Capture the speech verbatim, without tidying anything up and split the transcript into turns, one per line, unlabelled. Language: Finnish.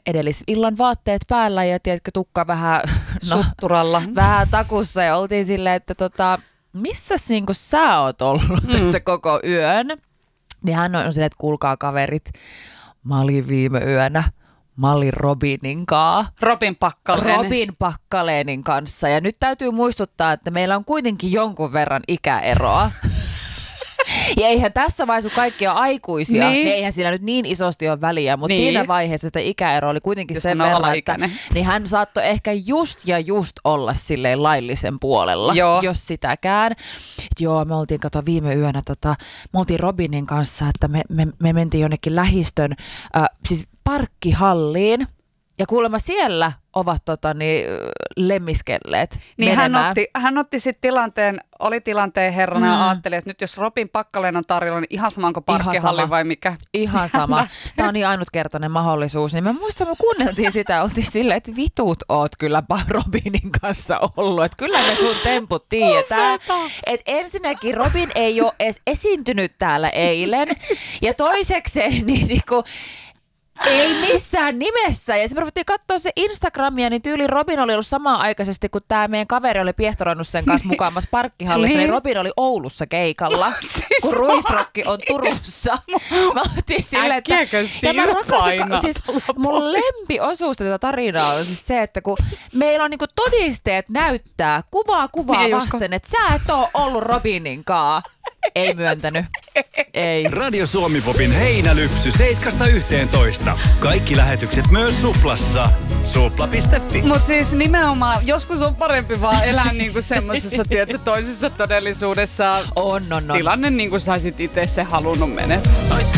edellisillan vaatteet päällä ja tiedätkö, tukka vähän, no,
sutturalla.
vähän takussa ja oltiin silleen, että tota, missäs niinku sä oot ollut mm. tässä koko yön? Niin hän on silleen, että kuulkaa kaverit, mä olin viime yönä. Mä olin Robinin kaa.
Robin Pakkaleeni.
Robin Pakkaleenin kanssa. Ja nyt täytyy muistuttaa, että meillä on kuitenkin jonkun verran ikäeroa. Ja eihän tässä vaiheessa, kun kaikki on aikuisia, niin. niin eihän siinä nyt niin isosti ole väliä, mutta niin. siinä vaiheessa sitä ikäero oli kuitenkin jos sen verran, että niin hän saattoi ehkä just ja just olla silleen laillisen puolella, joo. jos sitäkään. Et joo, me oltiin, kato viime yönä, tota, me oltiin Robinin kanssa, että me, me, me mentiin jonnekin lähistön, äh, siis parkkihalliin. Ja kuulemma siellä ovat tota, niin, lemmiskelleet
niin hän otti, hän otti sitten tilanteen, oli tilanteen herrana mm. ja ajatteli, että nyt jos Robin Pakkaleen on tarjolla, niin ihan sama kuin parkkihalli sama. Vai mikä?
Ihan sama. Tämä on niin ainutkertainen mahdollisuus. Niin mä muistan, me kuunneltiin sitä, oltiin silleen, että vitut oot kyllä Robinin kanssa ollut. Että kyllä me sun temput tiedetään. Että ensinnäkin Robin ei ole edes esiintynyt täällä eilen. Ja toisekseen niin niinku... Ei missään nimessä. Ja sitten me ruvettiin katsoa se Instagramia, niin tyyli Robin oli ollut samaan aikaisesti, kun tämä meidän kaveri oli piehtaroinut sen kanssa mukaamassa parkkihallissa, niin Robin oli Oulussa keikalla, kun Ruisrokki on Turussa. Mä otin silleen, että... Ja mä rakastan, siis mun lempiosuus tätä tarinaa on siis se, että kun meillä on niinku todisteet näyttää kuvaa kuvaa niin, vasten, että sä et oo ollut Robinin kaa. Ei myöntänyt. Ei.
Radio Suomi-popin heinälypsy seiskasta yhteentoista. Kaikki lähetykset myös Suplassa. Supla piste fi.
Mut siis nimenomaan, joskus on parempi vaan elää niinku semmosessa, tiedätkö, toisessa todellisuudessa.
On, on, on.
Tilanne niin kuin sä olisit itse se halunnut menettää.